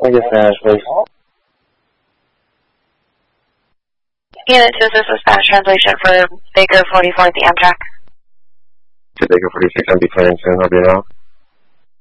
I guess Spanish, please. Unit 2, this is Spanish translation for Baker 44 at the Amtrak. To Baker 46, I'm declaring 10, how do you know?